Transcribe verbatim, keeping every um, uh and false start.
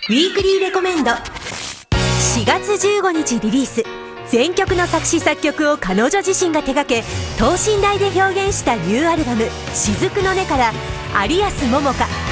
ウィークリーレコメンド。しがつじゅうごにちリリース、全曲の作詞作曲を彼女自身が手掛け等身大で表現したニューアルバム「雫の音」から有安桃香、